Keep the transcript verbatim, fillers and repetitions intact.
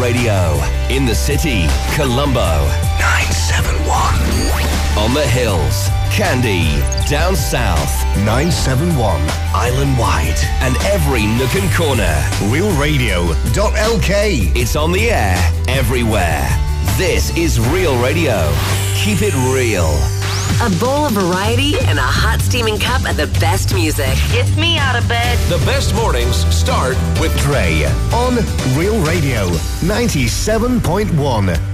Radio. In the city, Colombo, nine seven one. On the hills, Candy. Down south, nine seven one. Island wide. And every nook and corner, real radio dot l k. It's on the air everywhere. This is Real Radio. Keep it real. A bowl of variety and a hot steaming cup of the best music. Gets me out of bed. The best mornings start with Trey on Real Radio ninety-seven point one.